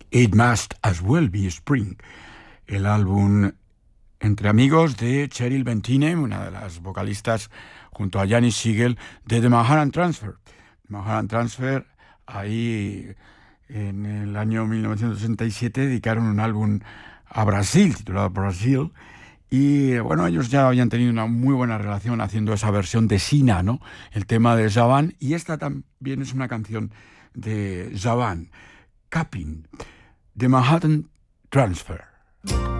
It Must As Well Be Spring, el álbum entre amigos de Cheryl Bentinem, una de las vocalistas junto a Janis Siegel de The Manhattan Transfer. The Manhattan Transfer, ahí en el año 1967 dedicaron un álbum a Brasil, titulado Brasil, y bueno, ellos ya habían tenido una muy buena relación haciendo esa versión de Sina, ¿no? El tema de Javan, y esta también es una canción de Javan, Capping, The Manhattan Transfer.